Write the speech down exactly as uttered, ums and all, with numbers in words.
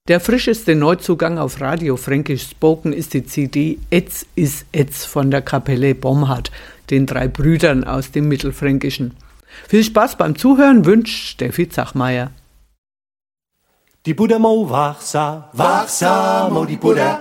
Der frischeste Neuzugang auf Radio Fränkisch Spoken ist die C D Etz is Etz von der Kapelle Bomhard, den drei Brüdern aus dem Mittelfränkischen. Viel Spaß beim Zuhören wünscht Steffi Zachmeier. Die Buddha mo wachsa, wachsa mo die Buddha.